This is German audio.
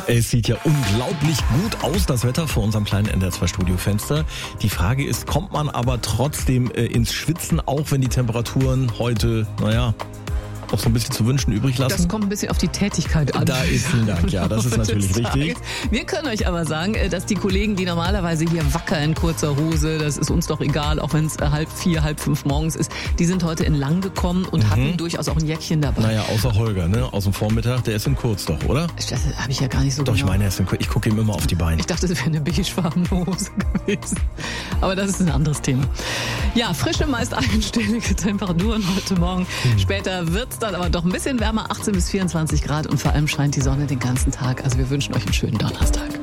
Es sieht ja unglaublich gut aus, das Wetter vor unserem kleinen NDR2-Studiofenster. Die Frage ist, kommt man aber trotzdem ins Schwitzen, auch wenn die Temperaturen heute, auch so ein bisschen zu wünschen übrig lassen? Das kommt ein bisschen auf die Tätigkeit an. Da ist vielen Dank, ja, das ist natürlich richtig. Wir können euch aber sagen, dass die Kollegen, die normalerweise hier wacker in kurzer Hose, das ist uns doch egal, auch wenn es 4:30, 5:30 morgens ist, die sind heute in lang gekommen und hatten durchaus auch ein Jäckchen dabei. Naja, außer Holger, ne? Aus dem Vormittag, der ist in kurz doch, oder? Das habe ich ja gar nicht so Doch, genau. ich meine, er ist in kurz. Ich gucke ihm immer auf die Beine. Ich dachte, es wäre eine beigefarbene Hose gewesen. Aber das ist ein anderes Thema. Ja, frische, meist einstellige Temperaturen heute Morgen. Später wird es dann aber doch ein bisschen wärmer, 18 bis 24 Grad und vor allem scheint die Sonne den ganzen Tag. Also wir wünschen euch einen schönen Donnerstag.